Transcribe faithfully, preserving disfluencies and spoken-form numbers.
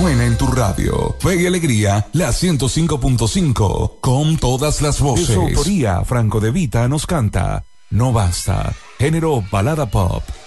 suena en tu radio. Fe y Alegría, la ciento cinco punto cinco, con todas las voces. De su autoría, Franco De Vita nos canta No Basta, género balada pop,